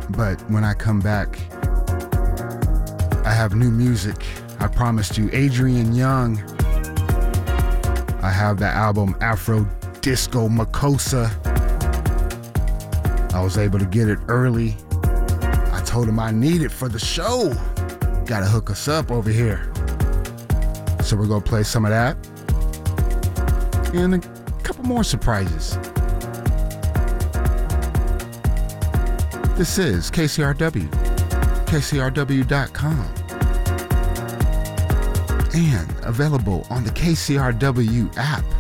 But when I come back, I have new music. I promised you Adrian Young. I have the album Afro Disco Makossa. I was able to get it early. I told him I need it for the show. Gotta hook us up over here. So we're gonna play some of that. And a couple more surprises. This is KCRW, KCRW.com, and available on the KCRW app.